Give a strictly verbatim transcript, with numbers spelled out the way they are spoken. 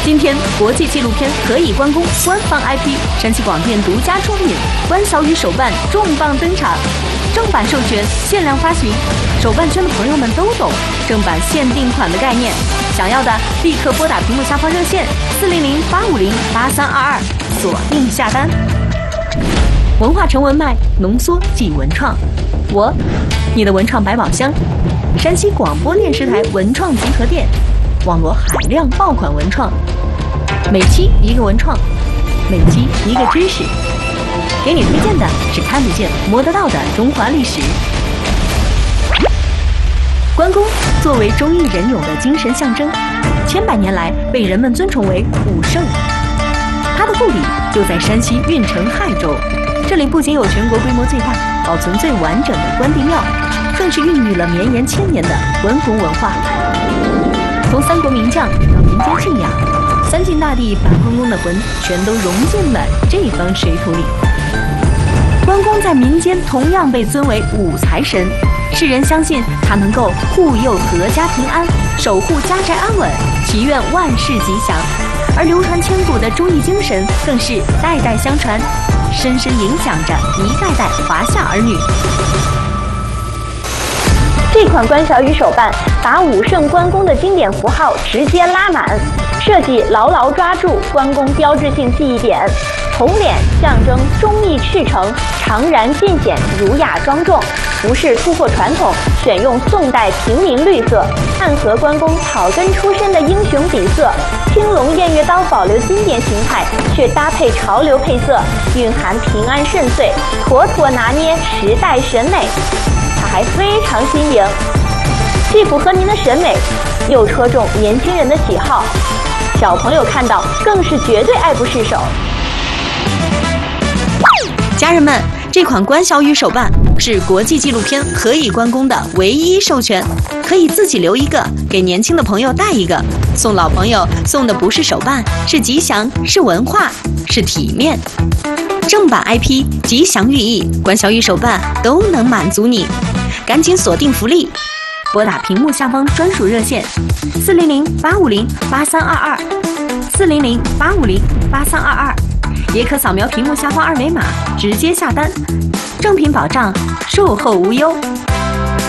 今天，国际纪录片可以关公官方 I P 山西广电独家出品，关小雨手办重磅登场，正版授权，限量发行。手办圈的朋友们都懂正版限定款的概念，想要的立刻拨打屏幕下方热线四零零八五零八三二二，锁定下单。文化成文脉，浓缩即文创。我，你的文创百宝箱，山西广播电视台文创集合店，网罗海量爆款文创，每期一个文创，每期一个知识，给你推荐的是看得见摸得到的中华历史。关公作为忠义仁勇的精神象征，千百年来被人们尊崇为武圣。他的故里就在山西运城亥州，这里不仅有全国规模最大、保存最完整的关帝庙，更是孕育了绵延千年的关公文化。从三国名将到民间信仰，三晋大帝把关公的魂全都融进了这方水土里。关公在民间同样被尊为武财神，世人相信他能够护佑阖家平安，守护家宅安稳，祈愿万事吉祥。而流传千古的忠义精神更是代代相传，深深影响着一代代华夏儿女。 这款关小雨手办把武圣关公的经典符号直接拉满，设计牢牢抓住关公标志性记忆点。红脸象征忠义赤诚，常然尽显儒雅庄重。服饰突破传统，选用宋代平民绿色，暗合关公草根出身的英雄底色。青龙偃月刀保留经典形态，却搭配潮流配色，蕴含平安顺遂，妥妥拿捏时代审美。它还非常新颖，既符合您的审美，又戳中年轻人的喜好。小朋友看到更是绝对爱不释手。 家人们，这款关小雨手办是国际纪录片《何以关公》的唯一授权，可以自己留一个，给年轻的朋友带一个。送老朋友送的不是手办，是吉祥，是文化，是体面。正版 I P、吉祥寓意，关小雨手办都能满足你。赶紧锁定福利，拨打屏幕下方专属热线四零零八五零八三二二，四零零八五零八三二二。也可扫描屏幕下方二维码直接下单，正品保障，售后无忧。